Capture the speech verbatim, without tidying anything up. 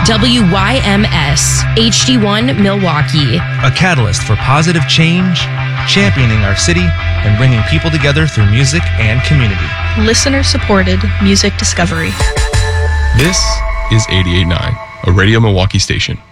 W Y M S, H D one Milwaukee. A catalyst for positive change, championing our city, and bringing people together through music and community. Listener-supported music discovery. This is eighty-eight point nine, a Radio Milwaukee station.